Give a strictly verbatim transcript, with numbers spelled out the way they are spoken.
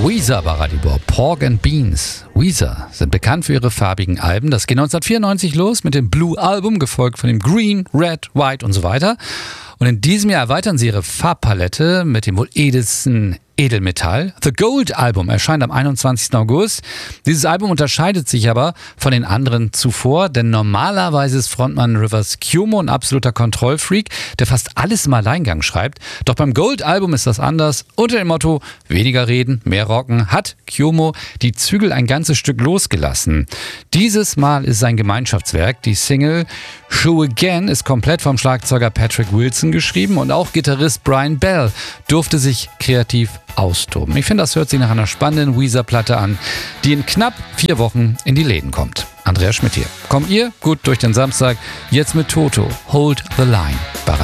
Weezer bei Radio Bob. Pork and Beans. Weezer sind bekannt für ihre farbigen Alben. Das geht neunzehnhundertvierundneunzig los mit dem Blue Album, gefolgt von dem Green, Red, White und so weiter. Und in diesem Jahr erweitern sie ihre Farbpalette mit dem wohl edelsten Edelmetall. The Gold Album erscheint am einundzwanzigsten August. Dieses Album unterscheidet sich aber von den anderen zuvor, denn normalerweise ist Frontmann Rivers Cuomo ein absoluter Kontrollfreak, der fast alles im Alleingang schreibt. Doch beim Gold Album ist das anders. Unter dem Motto weniger reden, mehr rocken hat Cuomo die Zügel ein ganzes Stück losgelassen. Dieses Mal ist es ein Gemeinschaftswerk. Die Single Show Again ist komplett vom Schlagzeuger Patrick Wilson geschrieben und auch Gitarrist Brian Bell durfte sich kreativ austoben. Ich finde, das hört sich nach einer spannenden Weezer-Platte an, die in knapp vier Wochen in die Läden kommt. Andreas Schmidt hier. Kommt ihr gut durch den Samstag? Jetzt mit Toto. Hold the Line.